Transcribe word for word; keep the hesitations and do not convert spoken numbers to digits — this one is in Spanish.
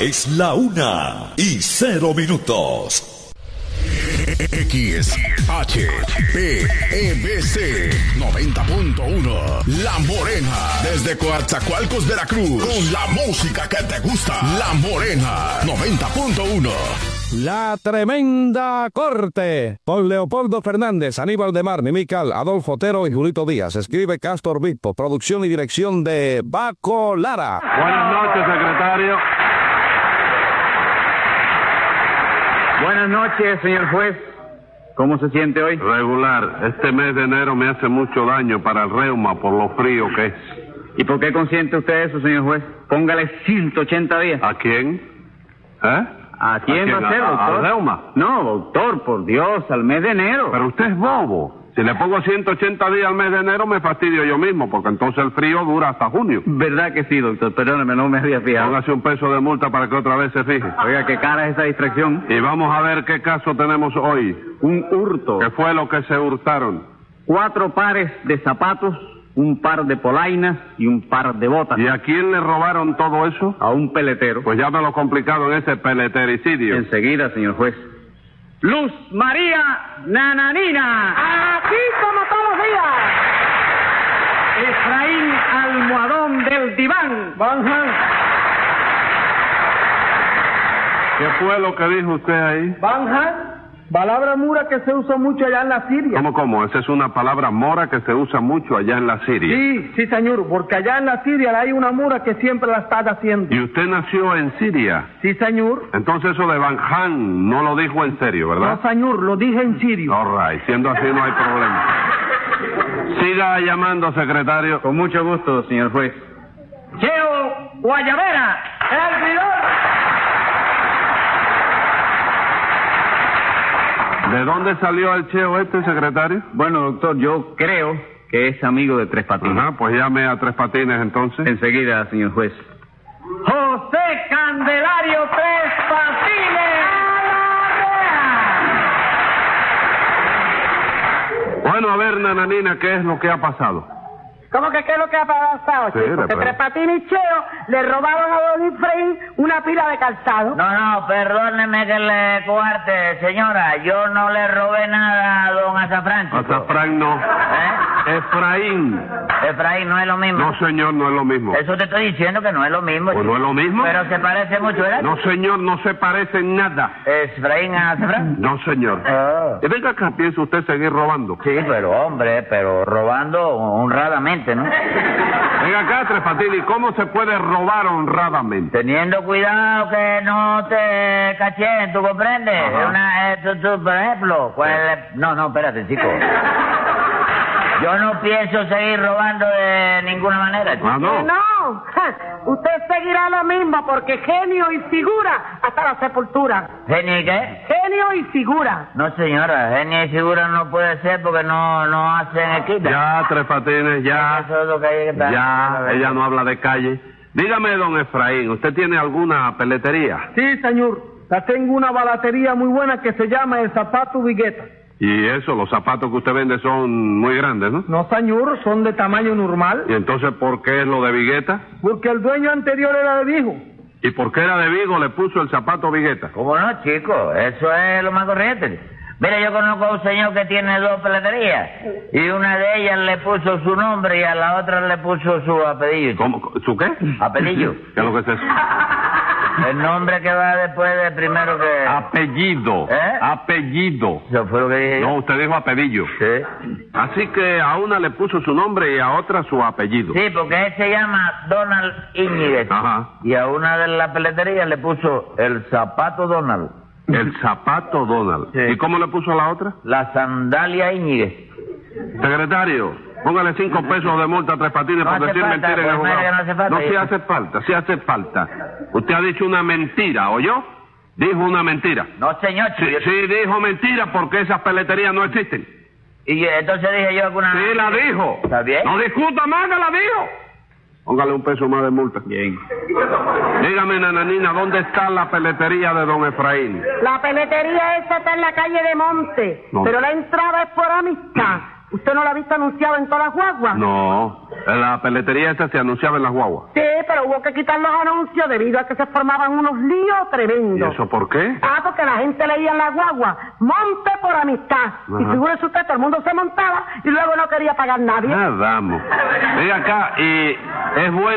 Es la una y cero minutos. X H P E B C noventa punto uno La Morena, desde Coatzacoalcos, Veracruz, con la música que te gusta. La Morena noventa punto uno. La Tremenda Corte, con Leopoldo Fernández, Aníbal de Mar, Mimical, Adolfo Otero y Julito Díaz. Escribe Castor Bispo, producción y dirección de Baco Lara. Buenas noches, secretario. Buenas noches, señor juez. ¿Cómo se siente hoy? Regular. Este mes de enero me hace mucho daño para el reuma por lo frío que es. ¿Y por qué consiente usted eso, señor juez? Póngale ciento ochenta días. ¿A quién? ¿Eh? ¿A quién va a ser, doctor? ¿Al reuma? No, doctor, por Dios, al mes de enero. Pero usted es bobo. Si le pongo ciento ochenta días al mes de enero, me fastidio yo mismo, porque entonces el frío dura hasta junio. ¿Verdad que sí, doctor? Perdóneme, no me había fijado. Póngase un peso de multa para que otra vez se fije. Oiga, qué cara es esa distracción. Y vamos a ver qué caso tenemos hoy. Un hurto. ¿Qué fue lo que se hurtaron? Cuatro pares de zapatos, un par de polainas y un par de botas. ¿Y a quién le robaron todo eso? A un peletero. Pues ya me lo complicado en ese peletericidio. Enseguida, señor juez. Luz María Nananina. Aquí como todos los días. Efraín Almohadón del Diván. Banjan. ¿Qué fue lo que dijo usted ahí? Banjan. Palabra mura que se usa mucho allá en la Siria. ¿Cómo, cómo? Esa es una palabra mora que se usa mucho allá en la Siria. Sí, sí, señor, porque allá en la Siria hay una mura que siempre la está haciendo. ¿Y usted nació en Siria? Sí, señor. Entonces eso de Banjan no lo dijo en serio, ¿verdad? No, señor, lo dije en serio. All right, siendo así no hay problema. Siga llamando, secretario. Con mucho gusto, señor juez. Cheo Guayabera, servidor. ¿De dónde salió el cheo este, secretario? Bueno, doctor, yo creo que es amigo de Tres Patines. Ajá, pues llame a Tres Patines entonces. Enseguida, señor juez. José Candelario Tres Patines. Bueno, a ver, Nananina, ¿qué es lo que ha pasado? ¿Cómo que qué es lo que ha pasado, Sí, chico? de Que verdad. Tres Patines y Cheo le robaron a Don Efraín una pila de calzado. No, no, perdóneme que le cuarte, señora. Yo no le robé nada a don Azafrán, chico. Azafrán no. ¿Eh? Efraín. Efraín no es lo mismo. No, señor, no es lo mismo. Eso te estoy diciendo que no es lo mismo. Pues chico. no es lo mismo. Pero se parece mucho, ¿verdad? No, señor, no se parece en nada. ¿Efraín a Azafrán? No, señor. Ah. Y venga acá, piensa usted seguir robando. Sí, pero hombre, pero robando honradamente, ¿no? Venga acá, Tres Patines, ¿cómo se puede robar honradamente? Teniendo cuidado que no te cachen, ¿tú comprendes? Ajá. Una, eh, tú, tú, por ejemplo, pues, no, no, espérate, chico. Yo no pienso seguir robando de ninguna manera, chico. Ah, no. Que no, ja, usted seguirá lo mismo porque genio y figura hasta la sepultura. ¿Genio y qué? Genio y figura. No, señora, genio y figura no puede ser porque no, no hacen equidad. Ya, Tres Patines, ya. Eso es lo que hay que estar. Ya, ella no habla de calle. Dígame, don Efraín, ¿usted tiene alguna peletería? Sí, señor. Ya tengo una balatería muy buena que se llama El Zapato Vigueta. Y eso, los zapatos que usted vende son muy grandes, ¿no? No, señor, son de tamaño normal. ¿Y entonces por qué es lo de Vigueta? Porque el dueño anterior era de Vigo. ¿Y por qué era de Vigo le puso el zapato Vigueta? ¿Cómo no, chico? Eso es lo más corriente. Mira, yo conozco a un señor que tiene dos peleterías y una de ellas le puso su nombre y a la otra le puso su apellido. ¿Cómo? ¿Su qué? Apellido. ¿Qué es lo que es eso? El nombre que va después de primero que... Apellido. ¿Eh? Apellido. Eso fue lo que dije yo. No, usted dijo apellido. Sí. Así que a una le puso su nombre y a otra su apellido. Sí, porque él se llama Donald Íñiguez. Ajá. Y a una de las peleterías le puso el zapato Donald. El zapato Donald. Sí. ¿Y cómo le puso a la otra? La sandalia Íñiguez. Secretario, póngale cinco pesos de multa a Tres Patines No por hace decir falta, mentira en el pues, mira juzgado. que no hace falta, No, sí hijo. hace falta, sí hace falta. Usted ha dicho una mentira, ¿oyó? Dijo una mentira. No, señor. Sí, chico. sí dijo mentira porque esas peleterías no existen. Y entonces dije yo alguna... Sí la dijo. ¿Está bien? No discuta más que la dijo. Póngale un peso más de multa. Bien. Dígame, Nananina, ¿dónde está la peletería de don Efraín? La peletería esa está en la calle de Monte, No. pero la entrada es por amistad. ¿Usted no lo ha visto anunciado en todas las guaguas? No, en la peletería esta se anunciaba en las guaguas. Sí, pero hubo que quitar los anuncios debido a que se formaban unos líos tremendos. ¿Y eso por qué? Ah, porque la gente leía en la guagua, monte por amistad. Ajá. Y figúrese usted, todo el mundo se montaba y luego no quería pagar nadie. Ah, vamos. Venga acá, y es bueno